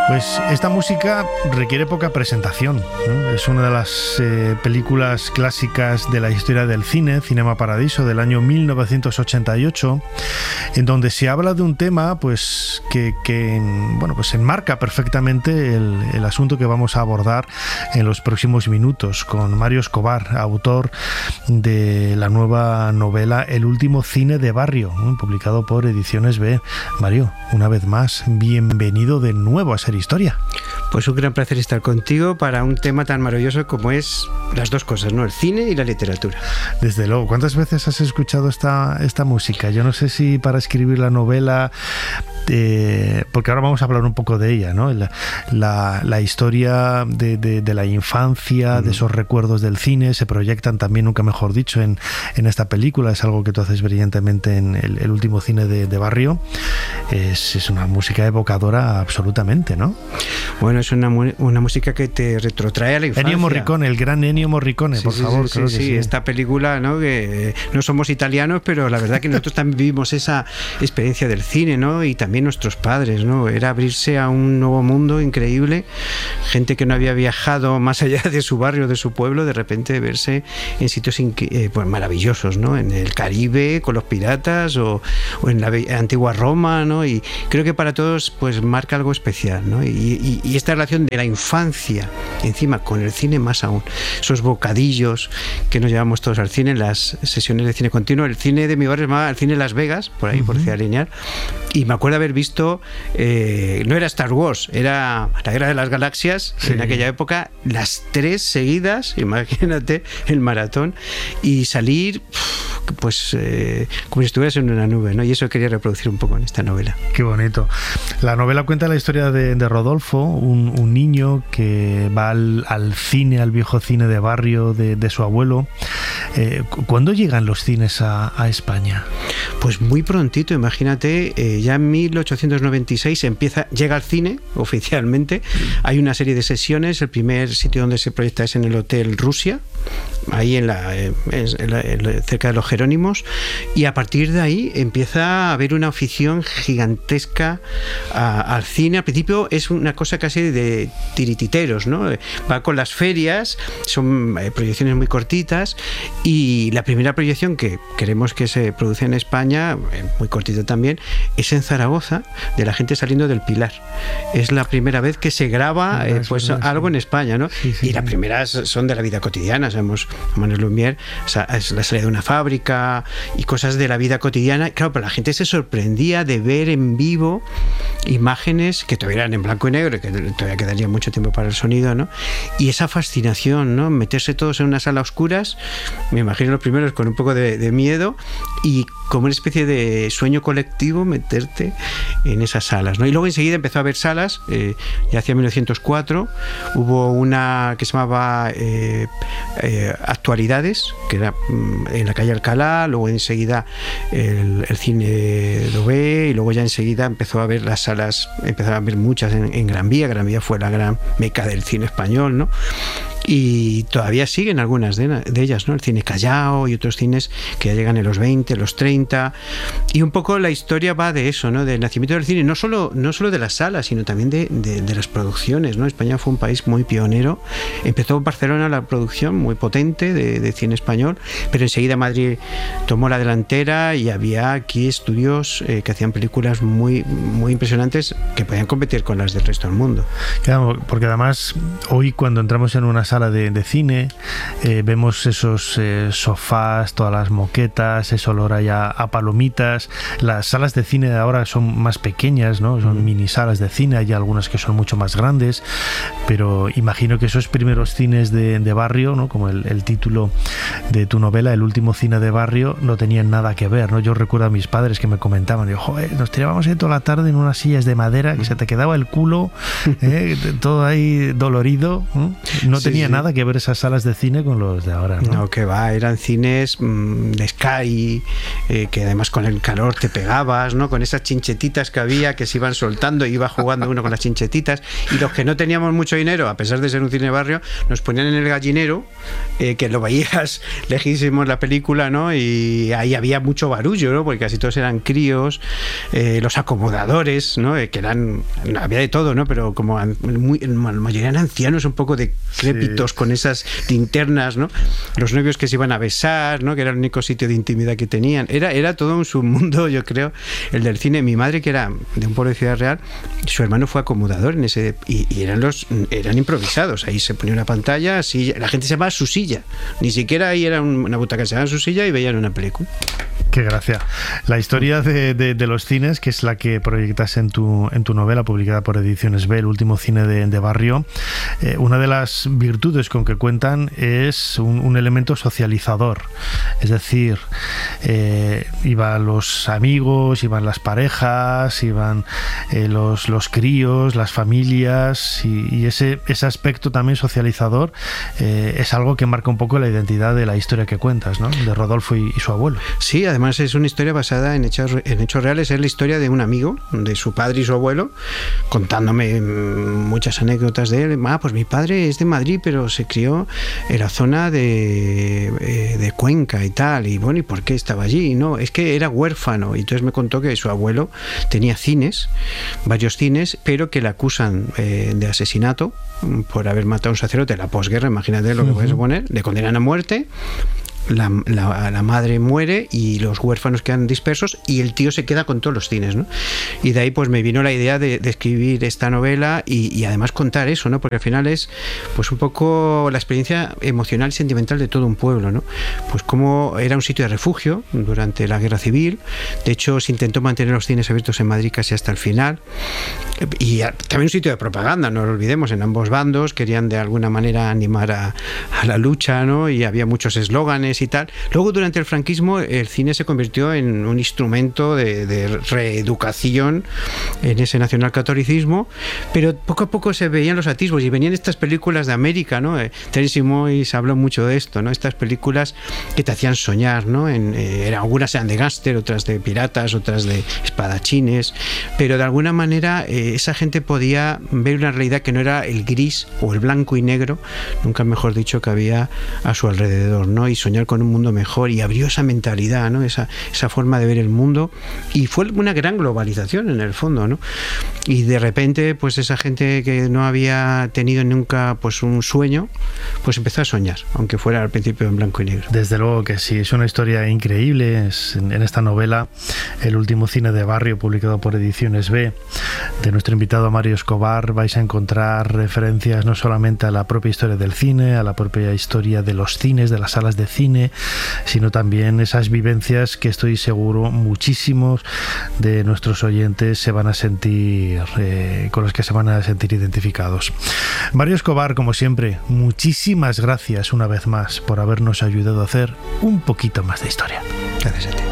Pues esta música requiere poca presentación, ¿no? Es una de las películas clásicas de la historia del cine, Cinema Paradiso, del año 1988, en donde se habla de un tema pues que enmarca perfectamente el asunto que vamos a abordar en los próximos minutos, con Mario Escobar, autor de la nueva novela El último cine de barrio, ¿no? Publicado por Ediciones B. Mario, una vez más, bienvenido de nuevo a Ser Historia. Pues un gran placer estar contigo para un tema tan maravilloso como es las dos cosas, ¿no? El cine y la literatura. Desde luego. ¿Cuántas veces has escuchado esta música? Yo no sé si para escribir la novela, porque ahora vamos a hablar un poco de ella, ¿no? La historia de la infancia, de esos recuerdos del cine, se proyectan también, nunca mejor dicho, en esta película. Es algo que tú haces brillantemente en el último cine de barrio. Es una música evocadora absolutamente, ¿no? Bueno, es una música que te retrotrae a la infancia. Ennio Morricone, el gran Ennio Morricone, por favor. Sí, esta película, ¿no? Que no somos italianos, pero la verdad que nosotros también vivimos esa experiencia del cine, ¿no? Y también nuestros padres, ¿no? Era abrirse a un nuevo mundo increíble, gente que no había viajado más allá de su barrio, de su pueblo, de repente verse en sitios pues maravillosos, ¿no? En el Caribe, con los piratas, o en la antigua Roma, ¿no? Y creo que para todos pues marca algo especial, ¿no? Y esta relación de la infancia, encima con el cine más aún, esos bocadillos que nos llevamos todos al cine, las sesiones de cine continuo. El cine de mi barrio se llamaba el cine Las Vegas, por ahí, por Ciudad Lineal, y me acuerdo haber visto, no era Star Wars, era la Guerra de las Galaxias, en aquella época, las 3 seguidas, imagínate, el maratón, y salir pues como si estuvieras en una nube, ¿no? Y eso quería reproducir un poco en esta novela. Qué bonito. La novela cuenta la historia de Rodolfo, un niño que va al cine, al viejo cine de barrio de su abuelo. ¿Cuándo llegan los cines a España? Pues muy prontito, imagínate, ya en 1896 llega al cine oficialmente. Hay una serie de sesiones. El primer sitio donde se proyecta es en el Hotel Rusia, ahí cerca de los Jerónimos, y a partir de ahí empieza a haber una afición gigantesca al cine. Al principio es una cosa casi de tirititeros, ¿no? Va con las ferias, son proyecciones muy cortitas, y la primera proyección que queremos que se produce en España, muy cortita también, es en Zaragoza, de la gente saliendo del Pilar. Es la primera vez que se graba algo en España, ¿no? Y las primeras son de la vida cotidiana. Sabemos, Manuel Lumière, es la salida de una fábrica y cosas de la vida cotidiana. Claro, pero la gente se sorprendía de ver en vivo imágenes que todavía eran en blanco y negro, que todavía quedaría mucho tiempo para el sonido, ¿no? Y esa fascinación, ¿no? Meterse todos en una sala a oscuras, me imagino los primeros con un poco de miedo, y como una especie de sueño colectivo meterte en esas salas, ¿no? Y luego enseguida empezó a haber salas, ya hacia 1904 hubo una que se llamaba Actualidades, que era en la calle Alcalá. Luego enseguida el cine Dové, y luego ya enseguida empezó a haber las salas, empezaron a haber muchas en Gran Vía. Gran Vía fue la gran meca del cine español, ¿no? Y todavía siguen algunas de ellas, ¿no? El cine Callao y otros cines que ya llegan en los 20, los 30, y un poco la historia va de eso, ¿no? Del nacimiento del cine, no solo de las salas, sino también de las producciones, ¿no? España fue un país muy pionero. Empezó en Barcelona la producción muy potente de cine español, pero enseguida Madrid tomó la delantera, y había aquí estudios que hacían películas muy, muy impresionantes que podían competir con las del resto del mundo. Claro, porque además hoy cuando entramos en una sala de cine, vemos esos sofás, todas las moquetas, ese olor allá a palomitas. Las salas de cine de ahora son más pequeñas, ¿no? Son mini salas de cine, hay algunas que son mucho más grandes, pero imagino que esos primeros cines de barrio, ¿no? Como el título de tu novela, El último cine de barrio, no tenían nada que ver, ¿no? Yo recuerdo a mis padres que me comentaban, digo, joder, nos tirábamos ahí toda la tarde en unas sillas de madera que se te quedaba el culo, todo ahí dolorido, no tenía tenía nada que ver esas salas de cine con los de ahora, ¿no? No, que va, eran cines de Sky, que además con el calor te pegabas, ¿no? Con esas chinchetitas que había, que se iban soltando, iba jugando uno con las chinchetitas, y los que no teníamos mucho dinero, a pesar de ser un cine de barrio, nos ponían en el gallinero, que lo veías lejísimos la película, ¿no? Y ahí había mucho barullo, ¿no? Porque casi todos eran críos, los acomodadores, ¿no? Que eran, había de todo, ¿no? Pero como la mayoría eran ancianos un poco decrépitos, sí, con esas linternas, ¿no? Los novios que se iban a besar, ¿no? Que era el único sitio de intimidad que tenían. Era todo un submundo, yo creo, el del cine. Mi madre, que era de un pueblo de Ciudad Real, su hermano fue acomodador en ese, y eran improvisados. Ahí se ponía una pantalla, silla, la gente se va a su silla, ni siquiera ahí era una butaca, se va a su silla y veían una película. Qué gracia. La historia de los cines, que es la que proyectas en tu novela publicada por Ediciones B, El último cine de barrio, una de las virtudes con que cuentan es un elemento socializador. Es decir, iban los amigos, iban las parejas, iban los críos, las familias, y ese aspecto también socializador es algo que marca un poco la identidad de la historia que cuentas, ¿no? De Rodolfo y su abuelo. Sí, además es una historia basada en hechos reales. Es la historia de un amigo, de su padre y su abuelo, contándome muchas anécdotas de él. Pues mi padre es de Madrid, pero se crió en la zona de Cuenca y tal. Y bueno, ¿y por qué estaba allí? No, es que era huérfano. Y entonces me contó que su abuelo tenía cines, varios cines, pero que le acusan de asesinato por haber matado a un sacerdote en la posguerra. Imagínate lo que puedes suponer. Le condenan a muerte. La madre muere y los huérfanos quedan dispersos y el tío se queda con todos los cines, ¿no? Y de ahí pues me vino la idea de escribir esta novela y además contar eso, ¿no? Porque al final es pues un poco la experiencia emocional y sentimental de todo un pueblo, ¿no? Pues como era un sitio de refugio durante la Guerra Civil. De hecho se intentó mantener los cines abiertos en Madrid casi hasta el final, y también un sitio de propaganda, no lo olvidemos, en ambos bandos querían de alguna manera animar a la lucha, ¿no? Y había muchos eslóganes y tal. Luego durante el franquismo el cine se convirtió en un instrumento de reeducación en ese nacionalcatolicismo, pero poco a poco se veían los atisbos y venían estas películas de América, ¿no? Terence Moyes habló mucho de esto, ¿no? Estas películas que te hacían soñar, ¿no? Algunas eran de gángster, otras de piratas, otras de espadachines, pero de alguna manera esa gente podía ver una realidad que no era el gris o el blanco y negro, nunca mejor dicho, que había a su alrededor, ¿no? Y soñar con un mundo mejor, y abrió esa mentalidad, ¿no? Esa forma de ver el mundo, y fue una gran globalización en el fondo, ¿no? Y de repente pues esa gente que no había tenido nunca pues un sueño, pues empezó a soñar, aunque fuera al principio en blanco y negro. Desde luego que sí, es una historia increíble. En esta novela, El último cine de barrio, publicado por Ediciones B, de nuestro invitado Mario Escobar, vais a encontrar referencias no solamente a la propia historia del cine, a la propia historia de los cines, de las salas de cine, sino también esas vivencias que estoy seguro muchísimos de nuestros oyentes se van a sentir con las que se van a sentir identificados. Mario Escobar, como siempre, muchísimas gracias una vez más por habernos ayudado a hacer un poquito más de historia. Gracias a ti.